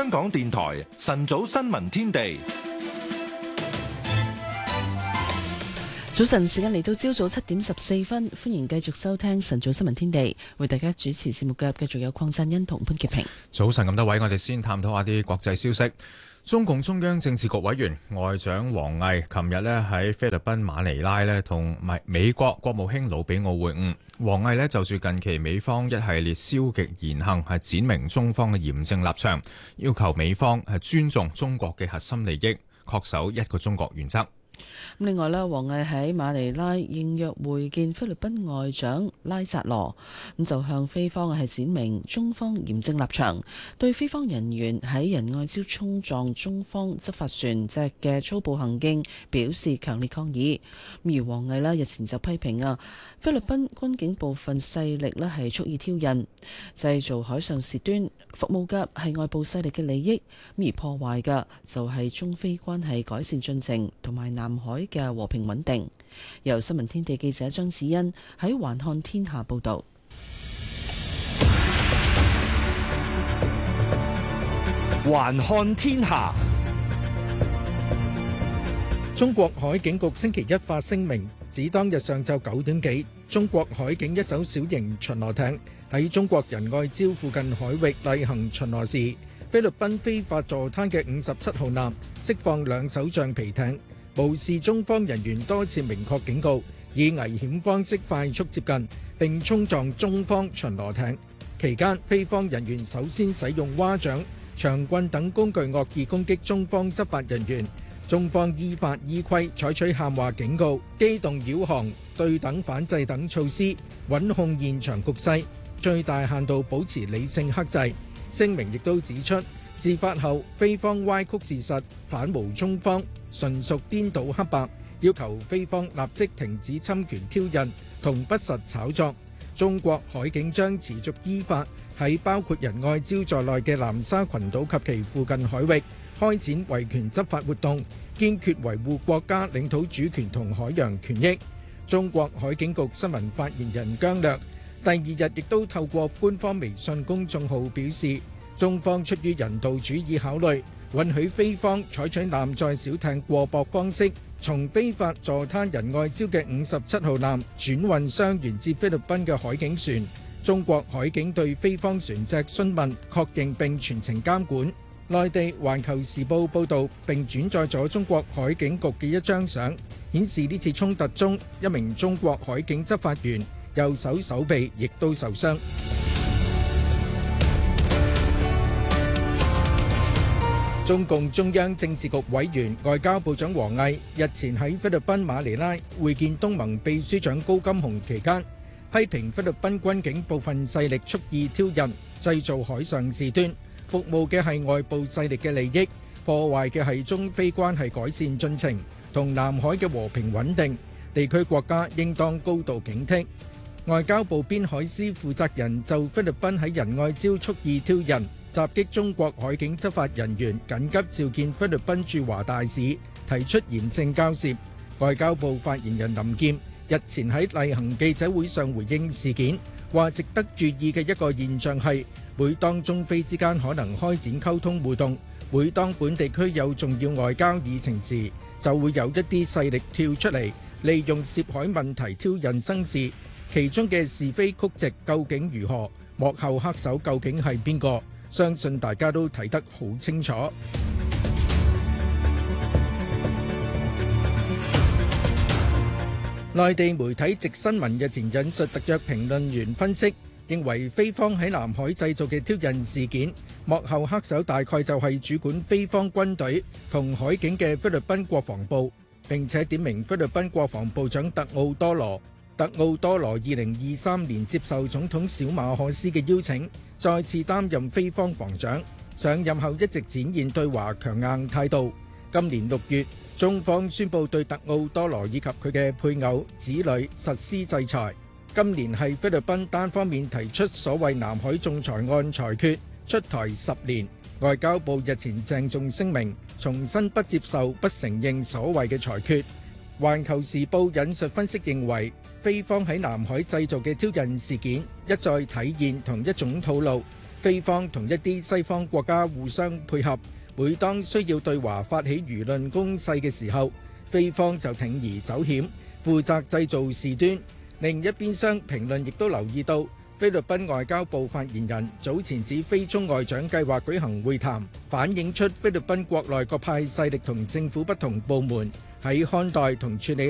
香港電台晨早新聞天地。 早晨時間嚟到朝早7:14，歡迎繼續收聽晨早新聞天地，為大家主持節目嘅繼續有鄺振恩同潘潔平。 早晨咁多位，我哋先探討下啲國際消息。中共中央政治局委員外長王毅琴日喺菲律賓馬尼拉同美國國務卿魯比奧會晤。王毅就住近期美方一系列消極言行闡明中方嘅嚴正立場，要求美方尊重中國嘅核心利益，恪守一個中國原則。 另外咧，王毅喺馬尼拉應約會見菲律賓外長拉扎羅，就向菲方闡明中方嚴正立場，對菲方人員喺仁愛礁衝撞中方執法船隻嘅粗暴行徑表示強烈抗議。而王毅日前就批評菲律賓軍警部分勢力係蓄意挑釁，製造海上事端，服務嘅係外部勢力嘅利益，而破壞嘅就係中菲關係改善進程同埋南海嘅和平穩定。由新聞天地記者張子欣喺環看天下報道。 環看天下，中國海警局星期一發聲明，指當日上晝9點幾，中國海警一艘小型巡邏艇喺中國仁愛礁附近海域例行巡邏時，菲律賓非法坐灘嘅57號艦釋放2艘橡皮艇，無視中方人員多次明確警告，以危險方式快速接近並衝撞中方巡邏艇。期間，菲方人員首先使用蛙掌、長棍等工具惡意攻擊中方執法人員，中方依法依規採取喊話警告、機動繞航、對等反制等措施，穩控現場局勢，最大限度保持理性克制。聲明亦都指出，事發後菲方歪曲事實、反誣中方，純屬顛倒黑白，要求菲方立即停止侵權挑釁同不實炒作。中國海警將持續依法喺包括仁愛礁在內嘅南沙群島及其附近海域開展維權執法活動，堅決維護國家領土主權同海洋權益。中國海警局新聞發言人姜略第二日亦都透過官方微信公眾號表示，中方出於人道主義考慮，允許菲方採取艦載小艇過駁方式，從非法坐灘仁愛礁嘅57號艦轉運傷員至菲律賓嘅海警船。中國海警對菲方船隻詢問、確認並全程監管。內地《環球時報》報導並轉載咗中國海警局嘅一張相，顯示呢次衝突中，一名中國海警執法員右手手臂亦都受傷。中共中央政治局委員外交部長王毅日前喺菲律賓馬尼拉會見東盟秘書長高金洪期間，批評菲律賓軍警部分勢力蓄意挑釁，製造海上事端，服務嘅係外部勢力嘅利益，破壞嘅係中菲關係改善進程同南海嘅和平穩定，地區國家應當高度警惕。外交部邊海司負責人就菲律賓喺仁愛礁蓄意挑釁、襲擊中國海警執法人員緊急召見菲律賓駐華大使，提出嚴正交涉。外交部發言人林劍日前喺例行記者會上回應事件，話值得注意嘅一個現象係，每當中菲之間可能開展溝通互動，每當本地區有重要外交議程時，就會有一啲勢力跳出嚟，利用涉海問題挑釁生事。其中嘅是非曲直究竟如何？幕後黑手究竟係邊個？相信大家都睇得好清楚。內地媒體直新聞日前引述特約評論員分析，認為菲方喺南海製造嘅挑釁事件，幕後黑手大概就係主管菲方軍隊同海警嘅菲律賓國防部，並且點名菲律賓國防部長特奧多羅。特奧多羅2023年接受總統小馬可斯嘅邀請，再次擔任菲方防長。上任後一直展現對華強硬態度。今年6月，中方宣布對特奧多羅以及佢嘅配偶、子女實施制裁。今年係菲律賓單方面提出所謂南海仲裁案裁決，出台10年。外交部日前鄭重聲明，重申不接受、不承認所謂嘅裁決。環球時報引述分析認為，菲方喺南海製造嘅挑釁事件，一再體現同一種套路， 菲方同一啲西方國家互相配合，每當需要對華發起輿論攻勢嘅時候，菲方就鋌而走險，負責製造事端。另一邊廂評論亦都留意到，菲律賓外交部發言人早前指菲中外長計劃舉行會談，反映出菲律賓國內各派勢力同政府不同部門喺看待同處理